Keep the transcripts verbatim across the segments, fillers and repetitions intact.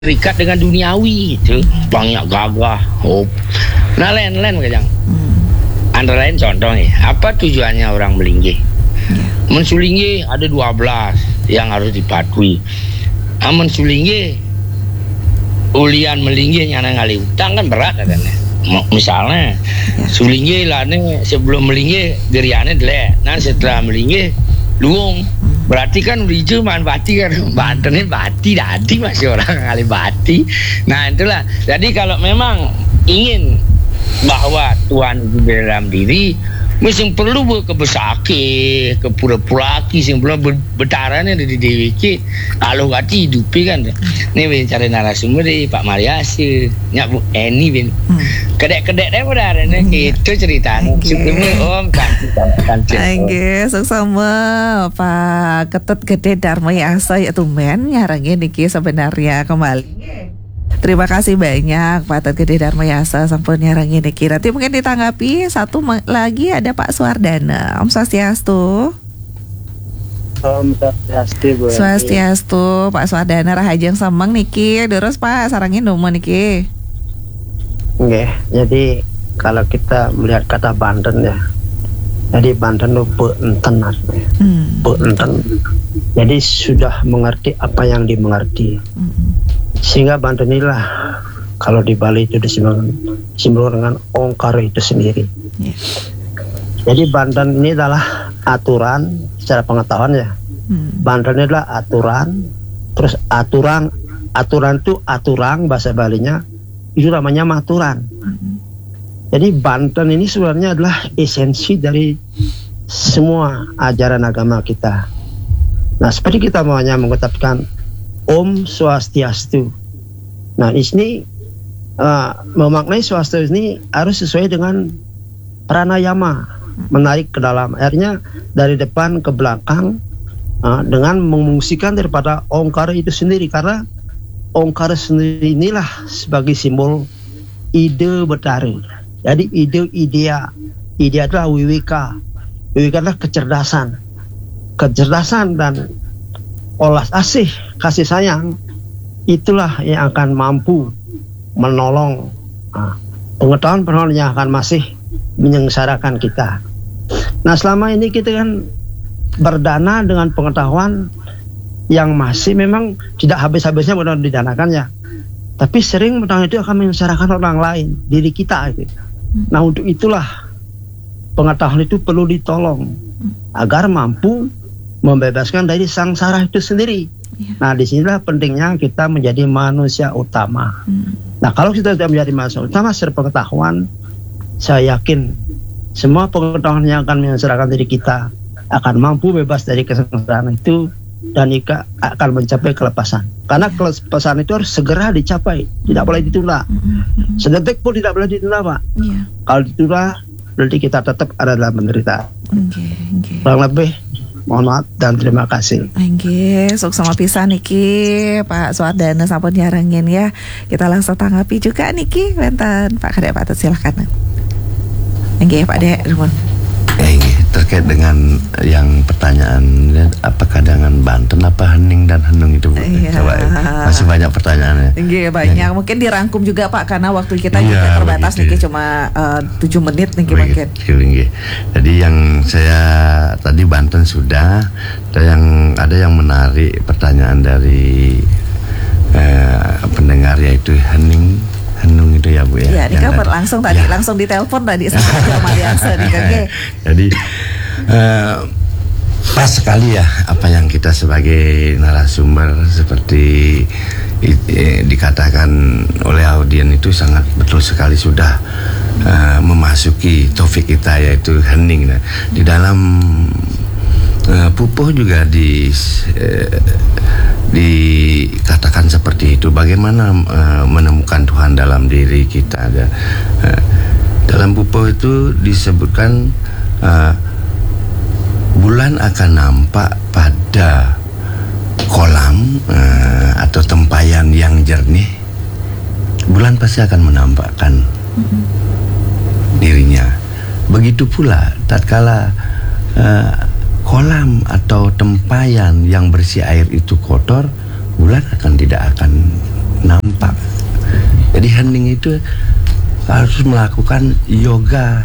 terikat dengan duniawi itu banyak gagah hope. Nah lain-lain kajang hmm. antara lain contohnya apa tujuannya orang melinggih yeah. Mensulinggih ada dua belas yang harus dipatuhi. Ah, mensulinggih ulian melinggih nyana ngali utang kan berat katanya. Misalnya yeah. Sulinggih lah nih sebelum melinggih geriane dele, nah setelah melinggih luung. Berarti kan Riju main bati kan, Banten ini bati dadi masih orang kali bati. Nah itulah. Jadi kalau memang ingin bahwa Tuhan itu di dalam diri, mesti perlu kebesake, kepura-puraki, sing perlu betarannya di dewi ki. Kalau gati hidupi kan. Ini bin cari narasumber di Pak Mariasi, nyak Bu Eni bin. Kedek-kedek deh udah ada nih itu ceritanya. Sebelumnya Om kanci Oke, sama Pak Ketut Gede Dharma Yasa ya tumben nyarangin niki sebenarnya kembali. Terima kasih banyak Pak Ketut Gede Dharma Yasa sampun nyarangin niki. Nanti mungkin ditanggapi satu lagi ada Pak Suwardana. Om Swastiastu. Om Swastiastu Bu. Swastiastu Pak Suwardana rahajeng samang niki. Terus Pak sarangin dong niki. Oke, jadi kalau kita melihat kata Banten ya, jadi Banten itu beenten artinya, hmm. beenten. Jadi sudah mengerti apa yang dimengerti, hmm. sehingga Banten inilah kalau di Bali itu disimbolkan dengan ongkar itu sendiri. Yeah. Jadi Banten ini adalah aturan secara pengetahuan ya. Hmm. Banten ini adalah aturan, terus aturan, aturan itu aturan bahasa Balinya. Itu namanya maturan. Mm-hmm. Jadi Banten ini sebenarnya adalah esensi dari semua ajaran agama kita. Nah seperti kita maunya mengucapkan Om Swastiastu. Nah di sini uh, memaknai Swastiastu ini harus sesuai dengan pranayama, menarik ke dalam. Akhirnya dari depan ke belakang uh, dengan memungsikan daripada ongkar itu sendiri, karena ongkar sendiri inilah sebagai simbol ide betari. Jadi ide idea, idea adalah wiwika, wiwika adalah kecerdasan, kecerdasan dan olas asih kasih sayang itulah yang akan mampu menolong nah, pengetahuan pengetahuan yang akan masih menyengsarakan kita. Nah selama ini kita kan berdana dengan pengetahuan yang masih memang tidak habis-habisnya mudah didanakan ya, tapi sering pengetahuan itu akan menyengsarakan orang lain, diri kita gitu. Nah untuk itulah pengetahuan itu perlu ditolong agar mampu membebaskan dari sangsara itu sendiri. Nah disinilah pentingnya kita menjadi manusia utama. Nah kalau kita sudah menjadi manusia utama secara pengetahuan, saya yakin semua pengetahuan yang akan menyengsarakan diri kita akan mampu bebas dari kesengsaraan itu, dan Ika akan mencapai kelepasan. Karena kelepasan itu harus segera dicapai, tidak boleh ditunda. Sedetik pun tidak boleh ditunda, Pak. Yeah. Kalau ditunda, berarti kita tetap ada dalam penderitaan. Okay, okay. Kurang lebih, mohon maaf dan terima kasih. Oke, sukses sama pisan niki Pak Suwardana sampun nyarangin ya. Kita langsung tanggapi juga niki, benten Pak Kadek Pak Tut silakan. Oke, Pak Dek, Rumon. Terkait dengan yang pertanyaan apakah dengan Banten apa Hening dan Henung itu iya. Coba masih banyak pertanyaannya. Iya banyak ya. Mungkin dirangkum juga Pak karena waktu kita iya, juga terbatas nih cuma uh, tujuh menit nih mungkin. Jadi yang saya tadi Banten sudah, ada yang ada yang menarik pertanyaan dari uh, pendengar yaitu Hening. Henung itu ya Bu ya. Iya, ini kan langsung tadi, ya. langsung ditelepon tadi sama Mariasa nih kan. Jadi uh, pas sekali ya apa yang kita sebagai narasumber seperti eh, dikatakan oleh audien itu sangat betul sekali sudah uh, memasuki topik kita yaitu hening. Nah, di dalam uh, pupuh juga di uh, dikatakan seperti itu. Bagaimana uh, menemukan Tuhan dalam diri kita? Ada uh, dalam pupuh itu disebutkan uh, bulan akan nampak pada kolam uh, atau tempayan yang jernih. Bulan pasti akan menampakkan mm-hmm. dirinya. Begitu pula tatkala uh, kolam atau tempayan yang bersih air itu kotor, bulan akan tidak akan nampak. Jadi hening itu harus melakukan yoga.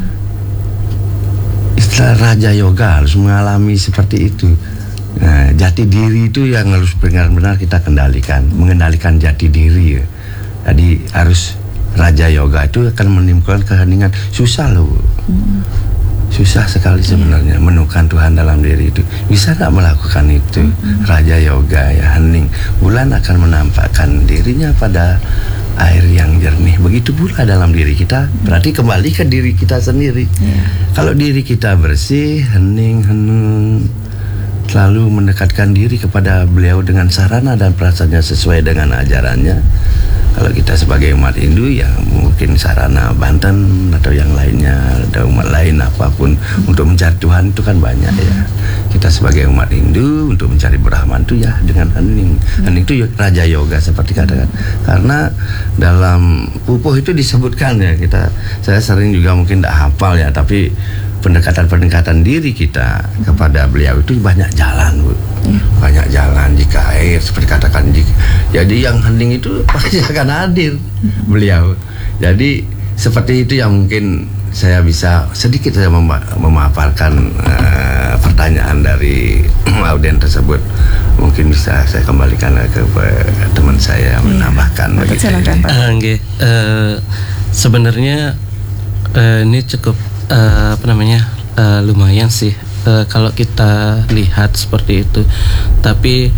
Istilah raja yoga harus mengalami seperti itu. Nah, jati diri itu yang harus benar-benar kita kendalikan, mengendalikan jati diri. Jadi harus raja yoga itu akan menimbulkan keheningan. Susah loh, hmm. susah sekali sebenarnya menemukan Tuhan dalam diri itu. Bisa nggak melakukan itu? Hmm. Raja yoga ya hening. Bulan akan menampakkan dirinya pada air yang jernih. Begitu pula dalam diri kita. Berarti kembali ke diri kita sendiri. Yeah. Kalau diri kita bersih, hening, hening, selalu mendekatkan diri kepada beliau dengan sarana dan prasarana sesuai dengan ajarannya. Kalau kita sebagai umat Hindu ya mungkin sarana Banten atau yang lainnya, ada umat lain apapun untuk mencari Tuhan itu kan banyak ya. Kita sebagai umat Hindu untuk mencari Brahman itu ya dengan hening. Hening itu raja yoga seperti katakan. Karena dalam pupuh itu disebutkan ya, kita saya sering juga mungkin tidak hafal ya, tapi pendekatan-pendekatan diri kita kepada beliau itu banyak jalan, Bu. Ya. Banyak jalan jika air seperti katakan jika, jadi yang hening itu pasti akan hadir beliau. Jadi seperti itu yang mungkin saya bisa sedikit saya mem memaparkan uh, pertanyaan dari audien tersebut. Mungkin bisa saya kembalikan ke teman saya menambahkan. Ya. Silakan, Pak. Uh, okay. uh, sebenarnya uh, ini cukup Uh, apa namanya uh, lumayan sih uh, kalau kita lihat seperti itu, tapi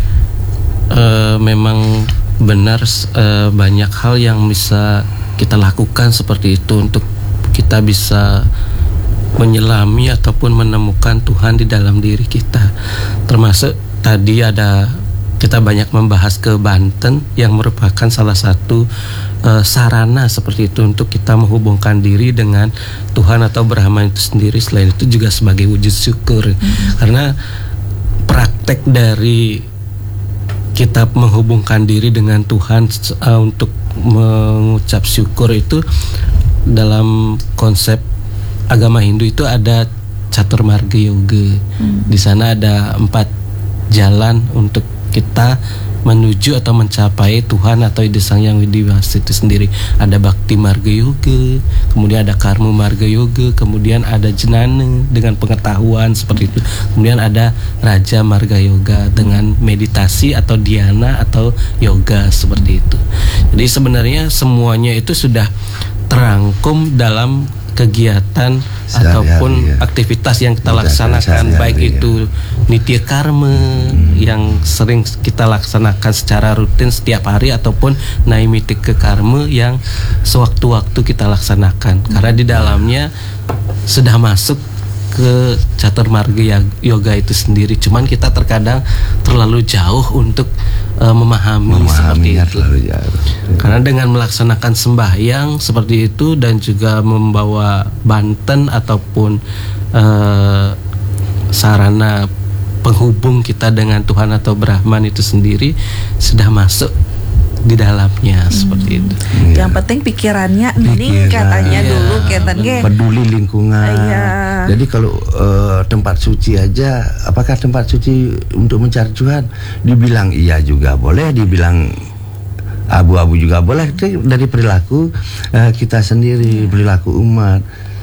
uh, memang benar uh, banyak hal yang bisa kita lakukan seperti itu untuk kita bisa menyelami ataupun menemukan Tuhan di dalam diri kita. Termasuk tadi ada kita banyak membahas ke Banten yang merupakan salah satu uh, sarana seperti itu untuk kita menghubungkan diri dengan Tuhan atau Brahman itu sendiri. Selain itu juga sebagai wujud syukur. Mm-hmm. Karena praktek dari kita menghubungkan diri dengan Tuhan uh, untuk mengucap syukur itu dalam konsep agama Hindu itu ada Caturmarga Yoga. Mm. Di sana ada empat jalan untuk kita menuju atau mencapai Tuhan atau ide Sang Yang Widi Wasa itu sendiri. Ada Bhakti Marga Yoga, kemudian ada Karma Marga Yoga, kemudian ada Jnana dengan pengetahuan seperti itu, kemudian ada Raja Marga Yoga dengan meditasi atau dhyana atau yoga seperti itu. Jadi sebenarnya semuanya itu sudah terangkum dalam kegiatan sehari-hari, ataupun ya, aktivitas yang kita laksanakan, baik itu nitya karma hmm. yang sering kita laksanakan secara rutin setiap hari ataupun naimitika karma yang sewaktu-waktu kita laksanakan. Hmm. Karena di dalamnya sudah masuk ke Caturmarga Yoga itu sendiri. Cuman kita terkadang terlalu jauh untuk uh, memahami, memahami seperti itu. Karena dengan melaksanakan sembahyang seperti itu dan juga membawa Banten ataupun uh, sarana penghubung kita dengan Tuhan atau Brahman itu sendiri sudah masuk di dalamnya hmm. seperti itu. Ya. Yang penting pikirannya hening katanya ya, dulu keten ge. Peduli lingkungan. Ya. Jadi kalau uh, tempat suci aja, apakah tempat suci untuk mencari Tuhan? Dibilang iya juga boleh, dibilang abu-abu juga boleh. Dari perilaku uh, kita sendiri, perilaku umat.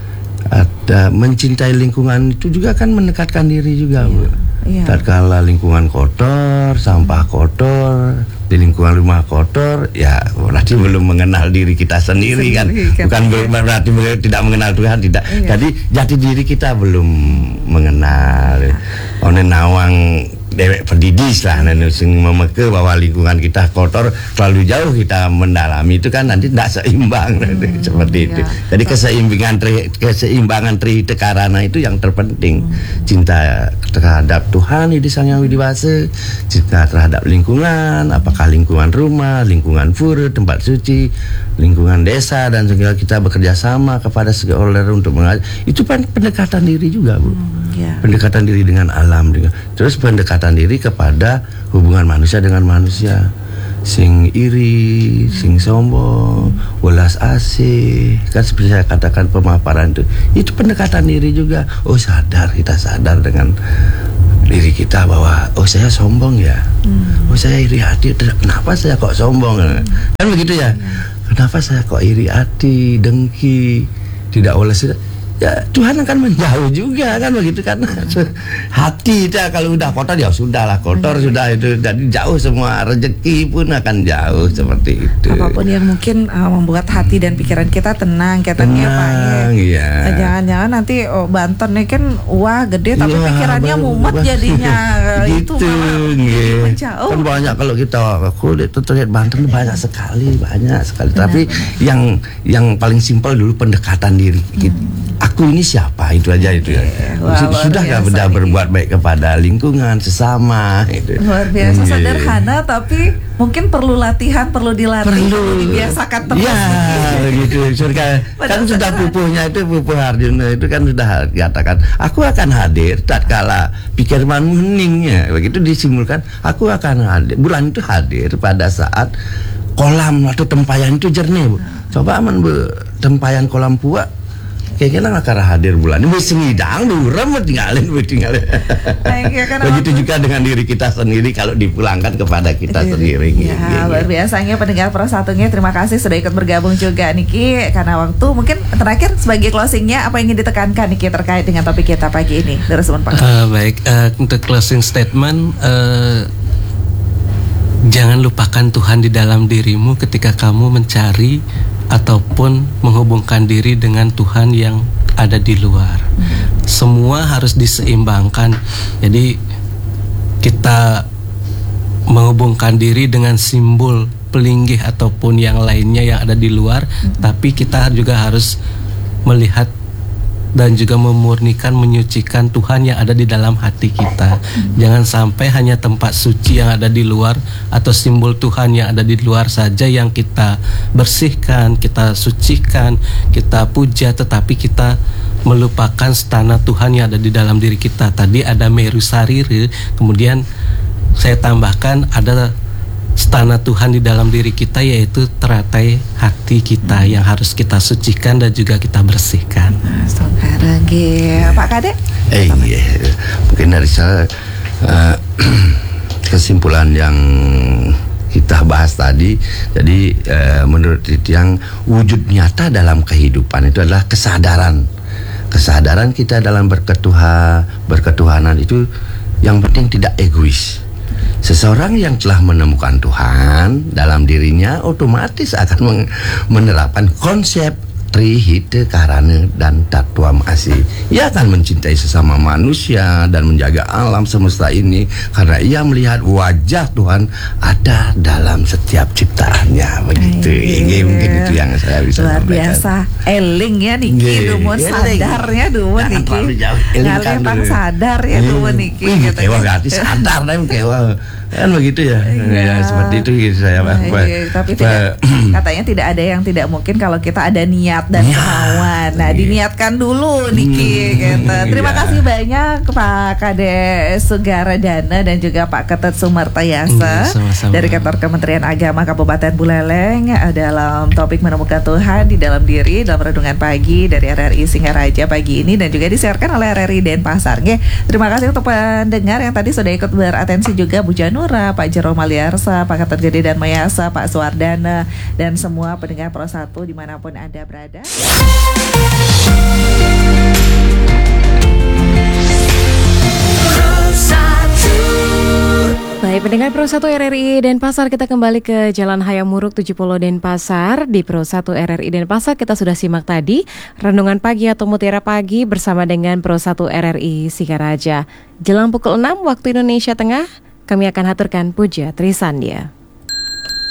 Ada mencintai lingkungan itu juga kan mendekatkan diri juga, Bu. Iya. Tatkala lingkungan kotor, sampah kotor, di lingkungan rumah kotor, ya berarti belum mengenal diri kita sendiri, sendiri kan. Bukan kan. Berarti tidak mengenal Tuhan, tidak. Iya. Jadi jati diri kita belum mengenal. One nawang dewek pendidis lah, sing memeke bahwa lingkungan kita kotor, terlalu jauh kita mendalami itu kan nanti tidak seimbang. Hmm, seperti itu. Ya. Jadi keseimbangan tri, keseimbangan trihita karana itu yang terpenting. Hmm. Cinta terhadap Tuhan Ide Sang Yang Widi Wasa, cinta terhadap lingkungan, apakah lingkungan rumah, lingkungan pura, tempat suci, lingkungan desa, dan segala kita bekerja sama kepada segala untuk mengajar. Itu pendekatan diri juga, Bu. Hmm, ya. Pendekatan diri dengan alam, dengan terus pendekatan diri kepada hubungan manusia dengan manusia. Sing iri, sing sombong, welas asih, kan seperti saya katakan pemaparan itu, itu pendekatan diri juga. Oh sadar, kita sadar dengan diri kita bahwa oh saya sombong ya, hmm. oh saya iri hati, kenapa saya kok sombong, hmm. kan begitu ya, hmm. kenapa saya kok iri hati, dengki, tidak oleh ya Tuhan akan menjauh juga kan begitu kan. Hati kita kalau udah kotor ya sudahlah kotor hmm. sudah itu, jadi jauh semua, rezeki pun akan jauh seperti itu. Apapun yang mungkin uh, membuat hati dan pikiran kita tenang, katanya Pak ya. Jangan-jangan nanti oh, Banten nih kan wah gede tapi ya, pikirannya mumet jadinya gitu, itu malah menjauh. Kan banyak kalau kita aku terlihat Banten banyak sekali, banyak sekali. Benar, tapi benar. yang yang paling simpel dulu pendekatan diri. Hmm. Aku ini siapa, itu aja itu ya. Wah, sudah nggak benda berbuat baik kepada lingkungan sesama itu. Luar biasa hmm, sederhana yeah. tapi mungkin perlu latihan, perlu dilatih, perlu dibiasakan terus. Ya begitu. Surga kan sudah pupuhnya itu pupuh Arjuna itu kan sudah dikatakan aku akan hadir tatkala pikiranmu heningnya, begitu disimulkan aku akan hadir. Bulan itu hadir pada saat kolam atau tempayan itu jernih. Bu. Coba aman bu tempayan kolam puak. Kayaknya nggak akan hadir bulan ini semidang durem tinggalin tinggalin. Begitu juga dengan diri kita sendiri kalau dipulangkan kepada kita sendiri. Ya, gitu. Luar biasanya pendengar Pro Satunya, terima kasih sudah ikut bergabung juga Niki. Karena waktu mungkin terakhir sebagai closingnya apa yang ingin ditekankan Niki terkait dengan topik kita pagi ini dari Suman Pak? Uh, baik uh, untuk closing statement. Uh, Jangan lupakan Tuhan di dalam dirimu ketika kamu mencari ataupun menghubungkan diri dengan Tuhan yang ada di luar. Hmm. Semua harus diseimbangkan. Jadi kita menghubungkan diri dengan simbol pelinggih ataupun yang lainnya yang ada di luar, hmm. tapi kita juga harus melihat dan juga memurnikan, menyucikan Tuhan yang ada di dalam hati kita. Jangan sampai hanya tempat suci yang ada di luar atau simbol Tuhan yang ada di luar saja yang kita bersihkan, kita sucikan, kita puja, tetapi kita melupakan stana Tuhan yang ada di dalam diri kita. Tadi ada meru sarire, kemudian saya tambahkan ada stana Tuhan di dalam diri kita, yaitu teratai hati kita hmm. yang harus kita sucikan dan juga kita bersihkan. Pak Kade? Eh, iya. Mungkin dari saya uh, kesimpulan yang kita bahas tadi, jadi uh, menurut yang wujud nyata dalam kehidupan itu adalah kesadaran, kesadaran kita dalam berketuhan, berketuhanan itu yang penting tidak egois. Seseorang yang telah menemukan Tuhan dalam dirinya otomatis akan menerapkan konsep trihite karana dan tatwa masih. Ia akan mencintai sesama manusia dan menjaga alam semesta ini karena ia melihat wajah Tuhan ada dalam setiap ciptaannya. Begitu. Ini mungkin itu yang saya bisa luar sampaikan. Biasa. Eling ya Niki, dumun sadarnya dumun Niki. Ngalih tang sadar ya dumun Niki. Kewa berarti sadar dah kewa. Kan begitu ya. Ya seperti itu gitu saya Pak. Tapi tidak, katanya tidak ada yang tidak mungkin kalau kita ada niat dan kemauan. Nah, diniatkan dulu Niki gitu. Terima iya. kasih banyak Pak Kade Sugaradana dan juga Pak Ketut Sumartayasa iya, dari kantor Kementerian Agama Kabupaten Buleleng dalam topik menemukan Tuhan di dalam diri dalam renungan pagi dari R R I Singaraja pagi ini dan juga disiarkan oleh R R I Denpasar. Terima kasih untuk pendengar yang tadi sudah ikut beratensi juga Bu Janura, Pak Jero Maliarsa, Pak Ketut Gede dan Mayasa, Pak Suwardana dan semua pendengar Pro satu dimanapun Anda berada. Baik, pendengar Pro satu R R I Denpasar, kita kembali ke Jalan Hayam Muruk tujuh puluh Denpasar. Di Pro satu R R I Denpasar kita sudah simak tadi renungan pagi atau mutiara pagi bersama dengan Pro satu R R I Singaraja. Jelang pukul enam waktu Indonesia Tengah, kami akan haturkan puja Trisandya.